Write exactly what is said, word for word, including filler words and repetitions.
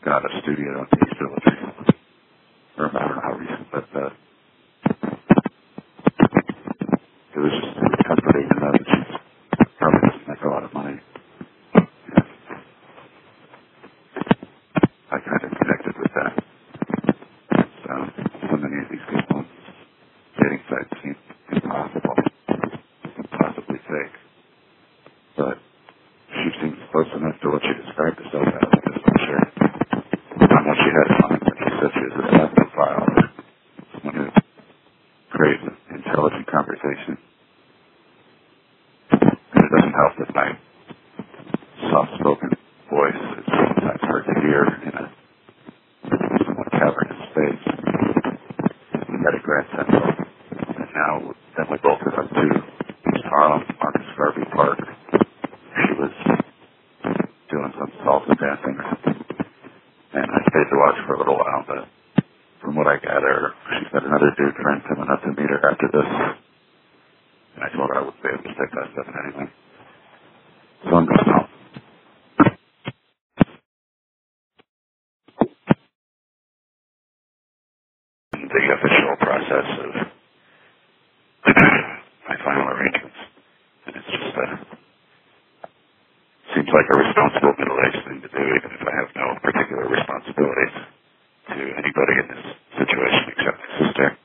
got a studio in the East Village recently. Or I don't know how recent, but uh, it was just it was comforting to know that she's probably doesn't make a lot of money. Yeah. I kind of connected with that. So, so many of these people on dating sites seem impossible, impossibly fake. But she seems close enough to what she described herself as, I guess I'm sure. Not what she had in mind when she said she was a staff profile, or someone who craves intelligent conversation. And it doesn't help that my soft-spoken voice is sometimes hard to hear in a somewhat cavernous space. We met at Grand Central, and now then we both went to East Harlem, Marcus Garvey Park. She was doing some salsa dancing or something, and I stayed to watch for a little while, but from what I gather, she's got another dude friend coming up to meet her after this, and I told her I wouldn't be able to take that stuff anyway. So I'm going home. The official process of my final arrangements, and it's just uh, seems like a responsible middle-aged thing to do, even if I have no particular responsibilities to anybody in this situation except my sister.